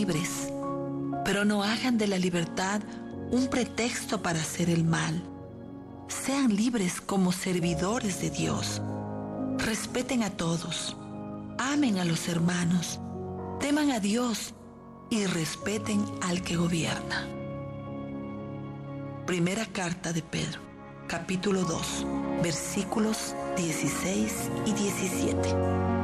libres, pero no hagan de la libertad un pretexto para hacer el mal. Sean libres como servidores de Dios. Respeten a todos, amen a los hermanos, teman a Dios y respeten al que gobierna. Primera carta de Pedro, capítulo 2, versículos 16 y 17.